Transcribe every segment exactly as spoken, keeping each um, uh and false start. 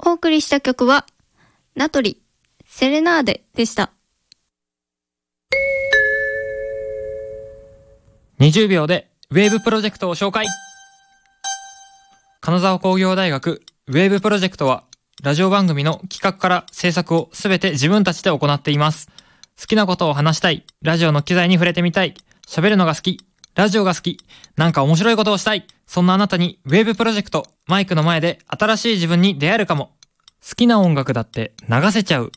お送りした曲はナトリセレナーデでした。 にじゅうびょうでウェーブプロジェクトを紹介。金沢工業大学ウェーブプロジェクトはラジオ番組の企画から制作をすべて自分たちで行っています。好きなことを話したい、ラジオの機材に触れてみたい、喋るのが好き、ラジオが好き、なんか面白いことをしたい、そんなあなたにウェーブプロジェクト、マイクの前で新しい自分に出会えるかも。好きな音楽だって流せちゃう。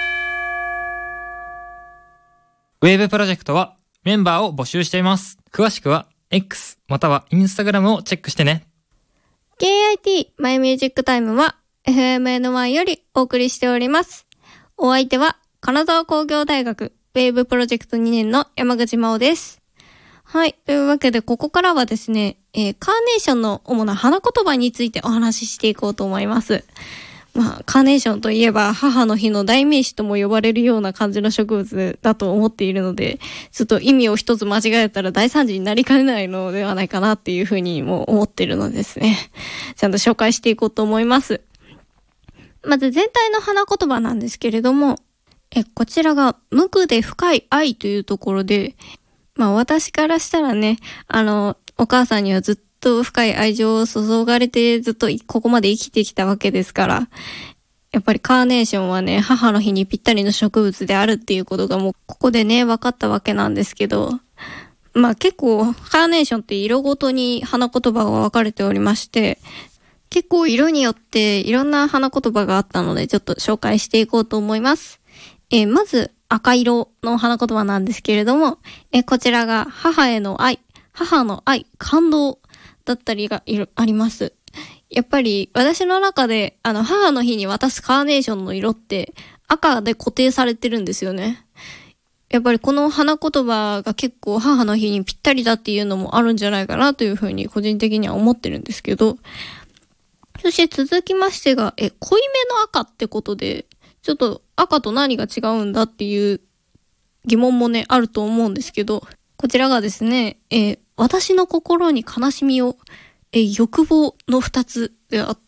ウェーブプロジェクトはメンバーを募集しています。詳しくは X または Instagram をチェックしてね。 ケーアイティー マイミュージックタイムは エフエムエヌワン よりお送りしております。お相手は金沢工業大学ウェーブプロジェクトにねんの山口真央です。はい。というわけでここからはですね、えー、カーネーションの主な花言葉についてお話ししていこうと思います。まあ、カーネーションといえば母の日の代名詞とも呼ばれるような感じの植物だと思っているので、ちょっと意味を一つ間違えたら大惨事になりかねないのではないかなっていうふうにも思っているのですね。ちゃんと紹介していこうと思います。まず全体の花言葉なんですけれども、えこちらが無垢で深い愛というところで、まあ私からしたらね、あの、お母さんにはずっとと深い愛情を注がれてずっとここまで生きてきたわけですから、やっぱりカーネーションはね、母の日にぴったりの植物であるっていうことがもうここでね分かったわけなんですけど、まあ結構カーネーションって色ごとに花言葉が分かれておりまして、結構色によっていろんな花言葉があったのでちょっと紹介していこうと思います。えー、まず赤色の花言葉なんですけれども、えー、こちらが母への愛、母の愛、感動だったりがいるあります。やっぱり私の中であの母の日に渡すカーネーションの色って赤で固定されてるんですよね。やっぱりこの花言葉が結構母の日にぴったりだっていうのもあるんじゃないかなというふうに個人的には思ってるんですけど、そして続きましてがえ濃いめの赤ってことで、ちょっと赤と何が違うんだっていう疑問もねあると思うんですけど、こちらがですね、えー、私の心に悲しみを、えー、欲望の二つであって、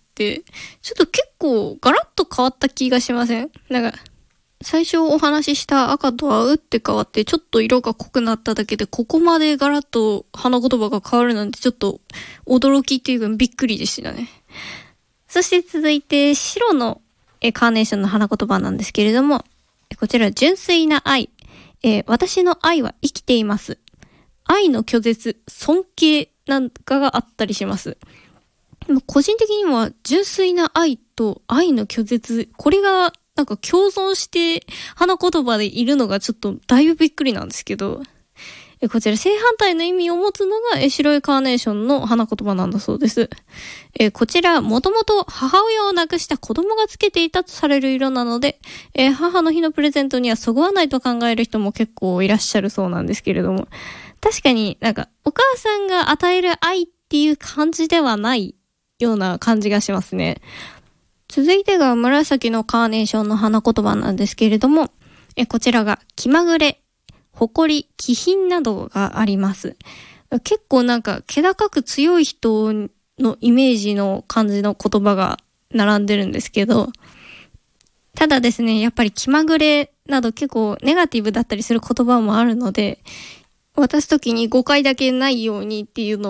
ちょっと結構ガラッと変わった気がしません？なんか、最初お話しした赤とは打って変わって、ちょっと色が濃くなっただけで、ここまでガラッと花言葉が変わるなんてちょっと驚きっていうかびっくりでしたね。そして続いて白の、えー、カーネーションの花言葉なんですけれども、こちら純粋な愛。えー、私の愛は生きています。愛の拒絶、尊敬なんかがあったりします。でも個人的には純粋な愛と愛の拒絶、これがなんか共存して花言葉でいるのがちょっとだいぶびっくりなんですけど、えこちら正反対の意味を持つのがえ白いカーネーションの花言葉なんだそうです。えこちらもともと母親を亡くした子供がつけていたとされる色なので、えー、母の日のプレゼントにはそぐわないと考える人も結構いらっしゃるそうなんですけれども、確かになんかお母さんが与える愛っていう感じではないような感じがしますね。続いてが紫のカーネーションの花言葉なんですけれども、えこちらが気まぐれ、誇り、気品などがあります。結構なんか気高く強い人のイメージの感じの言葉が並んでるんですけど、ただですね、やっぱり気まぐれなど結構ネガティブだったりする言葉もあるので、渡すときに誤解だけないようにっていうの